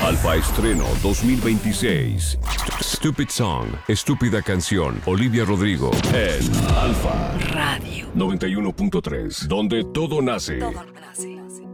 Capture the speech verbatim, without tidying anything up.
Alfa Estreno dos mil veintiséis. Stupid Song, Estúpida Canción. Olivia Rodrigo en Alfa Radio noventa y uno punto tres, donde todo nace. Todo nace.